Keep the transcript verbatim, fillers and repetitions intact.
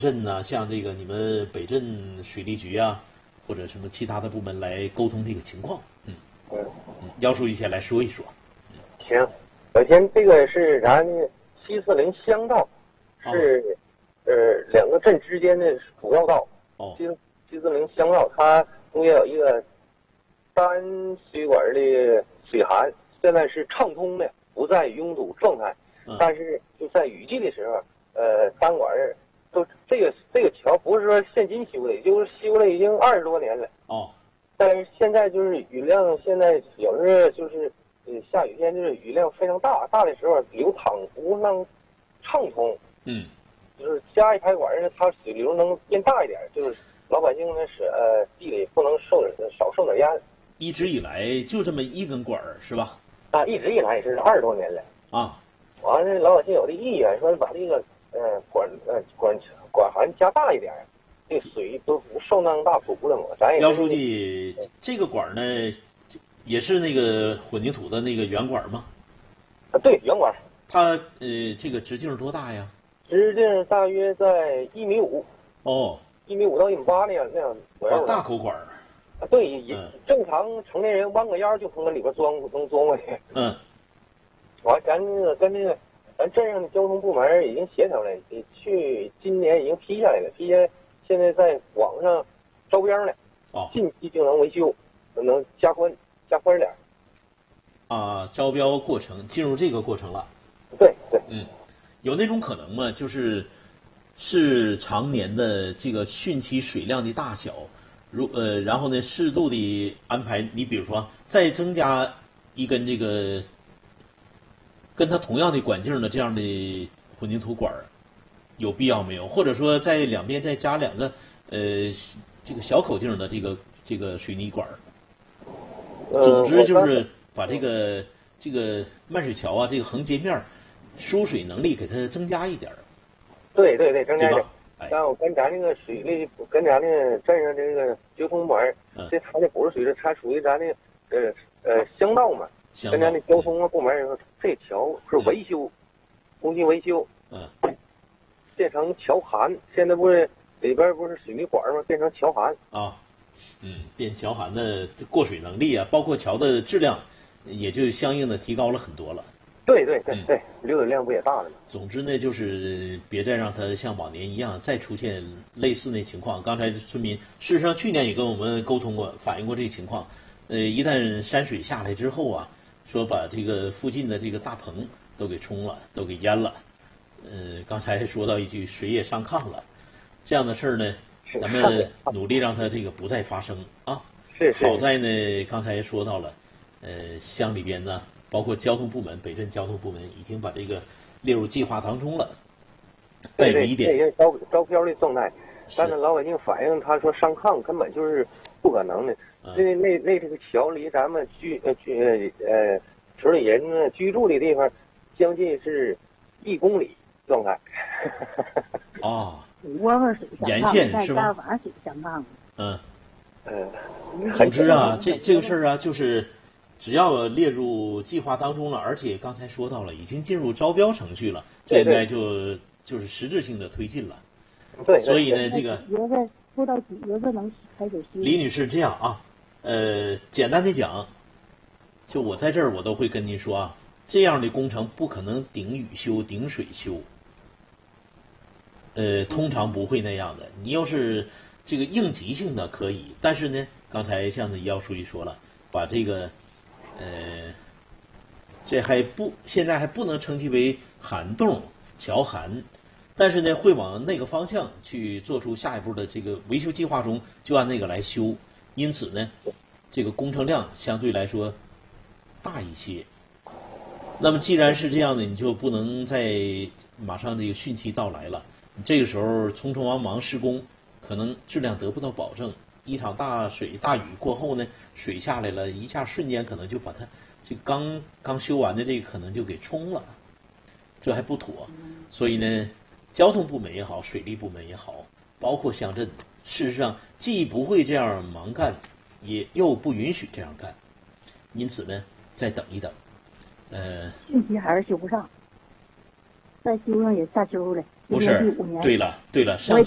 镇呢，像这个你们北镇水利局啊，或者什么其他的部门来沟通这个情况。嗯嗯嗯，姚书记先来说一说。 行，首先这个是咱七四零乡道，是、哦、呃两个镇之间的主要道。 哦， 七七四零乡道它中间有一个单水管的水涵，现在是畅通的，不在拥堵状态。 嗯、 但是就在雨季的时候，呃，单管都这个这个桥不是说现今修的，也就是修了已经二十多年了。 哦， 但是现在就是雨量，现在有时候就是呃下雨天就是雨量非常大，大的时候流淌不能畅通。 嗯， 就是加一排管呢，它水流能变大一点，就是老百姓呢是呃地里不能受少受点压。 一直以来就这么一根管儿是吧？ 啊，一直以来也是二十多年了。 啊， 完了，老百姓有的意愿说把这个呃管呃管管涵加大一点，这个水都不受那么大阻了嘛。咱也姚书记，这个管呢也是那个混凝土的那个圆管吗？ 啊，对，圆管。 它呃这个直径多大呀？ 直径大约在一米五。 哦， 一米五到一米八那样那样左右。 哦，大口管儿。 啊，对，也、 嗯、 正常成年人弯个腰就从那里边钻能钻过去。 嗯。 完，咱那个跟那个咱镇上的交通部门已经协调了，去今年已经批下来了，批下来现在在网上招标了。 哦。 近期就能维修，能加宽加宽点。 啊，招标过程进入这个过程了。 对对。 嗯，有那种可能吗？就是是常年的这个汛期水量的大小，如呃，然后呢，适度的安排，你比如说再增加一根这个跟它同样的管径的这样的混凝土管，有必要没有？或者说在两边再加两个呃这个小口径的这个这个水泥管。总之就是把这个这个漫水桥啊，这个横截面输水能力给它增加一点。 对对对，增加一点。 哎， 但我跟咱那个水利，跟咱那个镇上这个交通部门， 嗯、 这它这不是属于，它属于咱那呃呃乡道嘛。跟咱那交通部门说，这桥是维修，重新维修。 嗯。 变成桥涵，现在不是里边不是水泥管吗？变成桥涵。 啊。嗯，变桥涵的过水能力啊，包括桥的质量，也就相应的提高了很多了。 对对对对，嗯、流水量不也大了吗？ 总之呢，就是别再让它像往年一样再出现类似那情况。刚才村民事实上去年也跟我们沟通过，反映过这个情况。呃，一旦山水下来之后啊，说把这个附近的这个大棚都给冲了，都给淹了。呃，刚才说到一句水也上炕了，这样的事儿呢，咱们努力让它这个不再发生啊。 是是。 好在呢，刚才说到了，呃，乡里边呢。包括交通部门，北镇交通部门已经把这个列入计划当中了。再有一点， 这些招招标的状态，但是老百姓反映，他说上炕根本就是不可能的。因为那那这个桥离咱们居呃居呃村里人呢居住的地方，将近是一公里状态。 啊， 窝窝水沿线是吧？ 瓦水相炕。 嗯嗯。 总之啊，这这个事儿啊，就是。只要列入计划当中了，而且刚才说到了，已经进入招标程序了，这应该就就是实质性的推进了。 对， 所以呢，这个几月份说到几月份能开始修？ 李女士，这样啊，呃，简单的讲，就我在这儿我都会跟您说啊，这样的工程不可能顶雨修、顶水修，呃，通常不会那样的。你要是这个应急性的可以，但是呢，刚才像那姚书记说了，把这个。呃，这还不现在还不能称其为涵洞、桥涵，但是呢，会往那个方向去做出下一步的这个维修计划中，就按那个来修。因此呢，这个工程量相对来说大一些。那么既然是这样的，你就不能再马上这个汛期到来了，你这个时候匆匆忙忙施工，可能质量得不到保证。一场大水大雨过后呢，水下来了，一下瞬间可能就把它这刚刚修完的这个可能就给冲了，这还不妥。所以呢，交通部门也好，水利部门也好，包括乡镇，事实上既不会这样盲干，也又不允许这样干。因此呢，再等一等。呃， 汛期还是修不上，再修上也下修了。 不是，对了对了，上